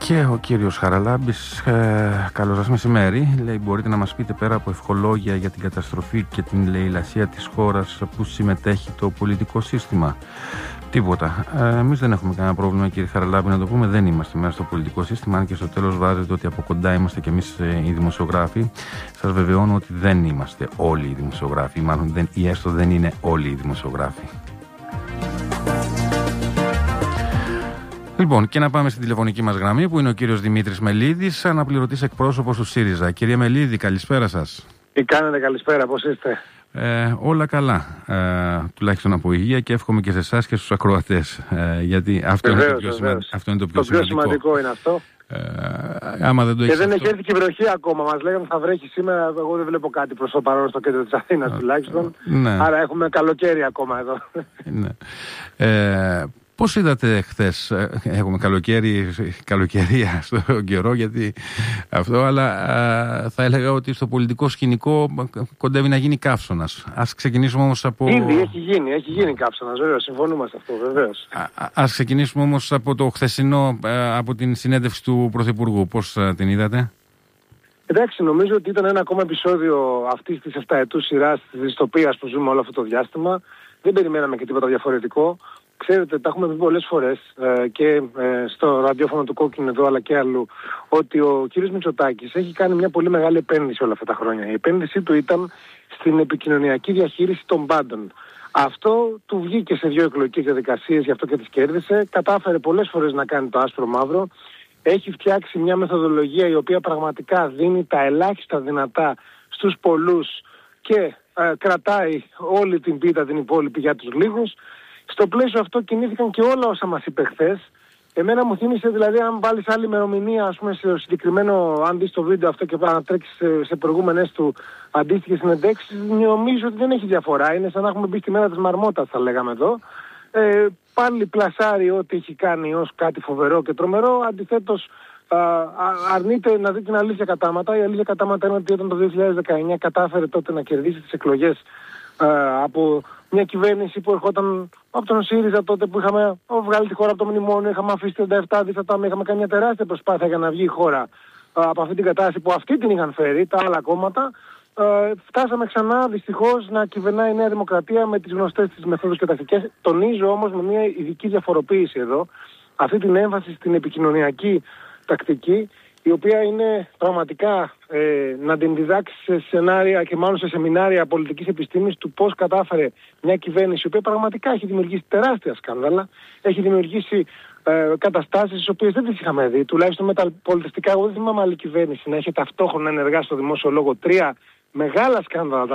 Και ο κύριος Χαραλάμπης, καλώς σας μεσημέρι. Λέει, μπορείτε να μας πείτε πέρα από ευχολόγια για την καταστροφή και την λαιλασία της χώρας που συμμετέχει το πολιτικό σύστημα? Τίποτα. Εμείς δεν έχουμε κανένα πρόβλημα, κύριε Χαραλάμπη, να το πούμε. Δεν είμαστε μέσα στο πολιτικό σύστημα, αν και στο τέλος βάζετε ότι από κοντά είμαστε κι εμείς οι δημοσιογράφοι. Σας βεβαιώνω ότι δεν είμαστε όλοι οι δημοσιογράφοι, μάλλον ή έστω δεν είναι όλοι οι δημοσιογράφοι. Λοιπόν, και να πάμε στην τηλεφωνική μας γραμμή που είναι ο κύριος Δημήτρης Μελίδης, αναπληρωτής εκπρόσωπος του ΣΥΡΙΖΑ. Κύριε Μελίδη, καλησπέρα σας. Τι κάνετε, καλησπέρα, πώς είστε? Όλα καλά, τουλάχιστον από υγεία, και εύχομαι και σε εσάς και στους ακροατές, γιατί αυτό είναι το πιο σημαντικό. Σημαντικό είναι αυτό. Άμα δεν το και δεν έχει έρθει και βροχή ακόμα. Μας λέγανε θα βρέχει σήμερα. Εγώ δεν βλέπω κάτι προς το παρόν στο κέντρο της Αθήνας τουλάχιστον. Ναι. Άρα έχουμε καλοκαίρι ακόμα εδώ. Ναι. Πώς είδατε χθες? Έχουμε καλοκαιρία στον καιρό, γιατί αυτό, αλλά θα έλεγα ότι στο πολιτικό σκηνικό κοντεύει να γίνει καύσωνας. Ας ξεκινήσουμε όμως από... Ήδη έχει γίνει καύσωνας, βεβαίως, συμφωνούμε σε αυτό, βεβαίως. Ας ξεκινήσουμε όμως από το χθεσινό, από την συνέντευξη του Πρωθυπουργού. Πώς την είδατε? Εντάξει, νομίζω ότι ήταν ένα ακόμα επεισόδιο αυτής της 7ετούς σειράς της δυστοπίας που ζούμε όλο αυτό το διάστημα. Δεν περιμέναμε και τίποτα διαφορετικό. Ξέρετε, τα έχουμε πει πολλές φορές και στο ραδιόφωνο του Κόκκινου εδώ αλλά και αλλού, ότι ο κύριος Μητσοτάκης έχει κάνει μια πολύ μεγάλη επένδυση όλα αυτά τα χρόνια. Η επένδυσή του ήταν στην επικοινωνιακή διαχείριση των πάντων. Αυτό του βγήκε σε 2 εκλογικές διαδικασίες, γι' αυτό και τις κέρδισε. Κατάφερε πολλές φορές να κάνει το άσπρο μαύρο. Έχει φτιάξει μια μεθοδολογία η οποία πραγματικά δίνει τα ελάχιστα δυνατά στους πολλούς και κρατάει όλη την πίτα την υπόλοιπη για τους λίγους. Στο πλαίσιο αυτό κινήθηκαν και όλα όσα μας είπε χθες. Εμένα μου θύμισε, δηλαδή, αν βάλεις άλλη ημερομηνία, ας πούμε, στο συγκεκριμένο, αν δεις το βίντεο αυτό και να τρέξεις σε προηγούμενες του αντίστοιχες συνεντεύξεις, νομίζω ότι δεν έχει διαφορά. Είναι σαν να έχουμε μπει στη μέρα της μαρμότας, θα λέγαμε εδώ. Πάλι πλασάρει ό,τι έχει κάνει ως κάτι φοβερό και τρομερό. Αντιθέτως, αρνείται να δει την αλήθεια κατάματα. Η αλήθεια κατάματα είναι ότι όταν το 2019 κατάφερε τότε να κερδίσει τις εκλογές από μια κυβέρνηση που ερχόταν από τον ΣΥΡΙΖΑ, τότε που είχαμε βγάλει τη χώρα από το μνημόνιο, είχαμε αφήσει 37 δισεκατομμύρια, είχαμε κάνει μια τεράστια προσπάθεια για να βγει η χώρα από αυτή την κατάσταση που αυτοί την είχαν φέρει, τα άλλα κόμματα. Φτάσαμε ξανά δυστυχώς να κυβερνάει η Νέα Δημοκρατία με τις γνωστές της μεθόδους και τακτικές. Τονίζω όμως με μια ειδική διαφοροποίηση εδώ, αυτή την έμφαση στην επικοινωνιακή τακτική, η οποία είναι πραγματικά να την διδάξει σε σενάρια και μάλλον σε σεμινάρια πολιτικής επιστήμης του πώς κατάφερε μια κυβέρνηση η οποία πραγματικά έχει δημιουργήσει τεράστια σκάνδαλα, έχει δημιουργήσει καταστάσεις τις οποίες δεν τις είχαμε δει, τουλάχιστον με τα πολιτιστικά. Εγώ δεν θυμάμαι άλλη κυβέρνηση να έχει ταυτόχρονα ενεργά στο δημόσιο λόγο 3 μεγάλα σκάνδαλα